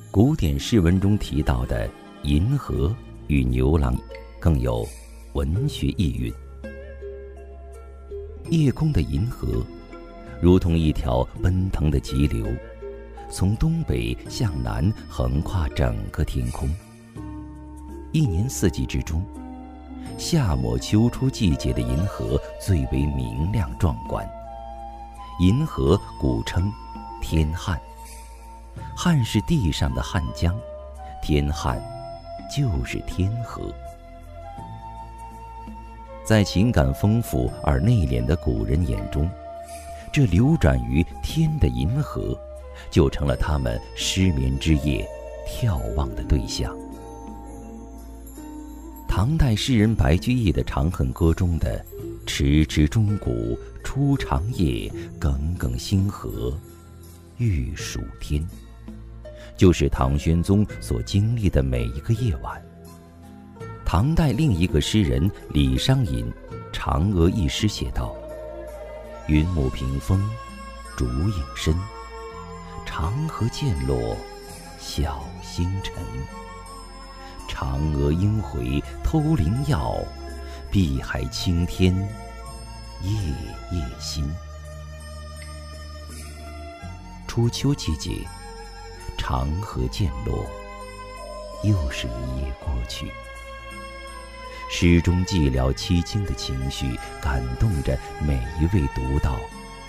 古典诗文中提到的银河与牛郎更有文学意蕴。夜空的银河如同一条奔腾的急流，从东北向南横跨整个天空。一年四季之中，夏末秋初季节的银河最为明亮壮观。银河古称天汉，汉是地上的汉江，天汉就是天河。在情感丰富而内敛的古人眼中，这流转于天的银河就成了他们失眠之夜眺望的对象。唐代诗人白居易的《长恨歌》中的迟迟钟鼓初长夜，耿耿星河欲曙天，就是唐玄宗所经历的每一个夜晚。唐代另一个诗人李商隐《嫦娥》一诗写道：云母屏风烛影深，长河渐落晓星沉。嫦娥应回偷灵药，碧海青天夜夜心。初秋季节，长河渐落，又是一夜过去。诗中寂寥凄清的情绪感动着每一位读到